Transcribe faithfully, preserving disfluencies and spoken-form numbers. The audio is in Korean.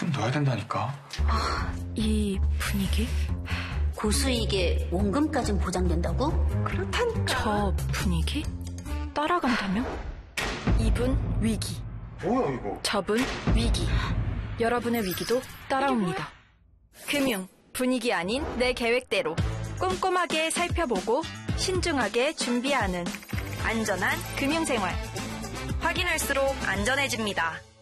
좀 넣어야 된다니까. 아, 이 분위기? 고수익에 원금까진 보장된다고? 그렇다니까. 저 분위기? 따라간다며? 이분 위기. 뭐야 이거? 저분 위기. 여러분의 위기도 따라옵니다. 금융, 분위기 아닌 내 계획대로 꼼꼼하게 살펴보고 신중하게 준비하는 안전한 금융생활. 확인할수록 안전해집니다.